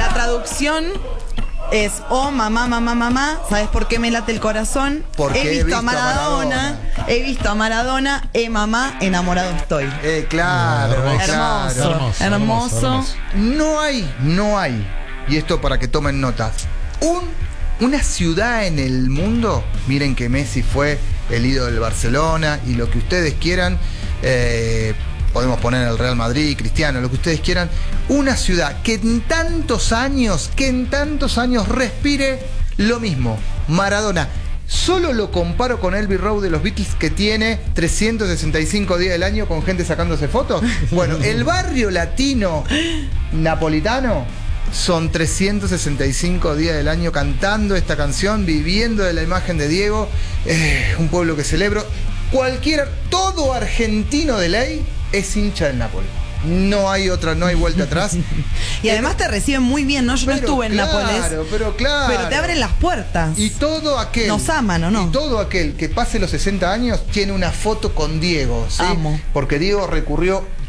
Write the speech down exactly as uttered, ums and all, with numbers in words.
La traducción es oh mamá, mamá, mamá, ¿sabes por qué me late el corazón? Porque he visto, he visto a Maradona, a Maradona. he visto a Maradona, eh mamá, enamorado estoy. Eh, claro, Hermoso. eh, claro. Hermoso, hermoso, hermoso. hermoso. No hay, no hay, y esto para que tomen notas, un, una ciudad en el mundo, miren que Messi fue el ídolo del Barcelona y lo que ustedes quieran, eh, podemos poner el Real Madrid, Cristiano, lo que ustedes quieran, una ciudad que en tantos años, que en tantos años respire lo mismo, Maradona. Solo lo comparo con Abbey Road de los Beatles, que tiene trescientos sesenta y cinco días del año con gente sacándose fotos. Bueno, el barrio latino napolitano son trescientos sesenta y cinco días del año cantando esta canción, viviendo de la imagen de Diego. Eh, un pueblo que celebro. Cualquier, todo argentino de ley es hincha del Napoli. No hay otra, no hay vuelta atrás. Y además te reciben muy bien, ¿no? Yo no Pero estuve en claro, Nápoles. pero claro. Pero te abren las puertas. Y todo aquel. Nos aman, ¿o no? Y todo aquel que pase los sesenta años tiene una foto con Diego, ¿sí? Amo. Porque Diego recurrió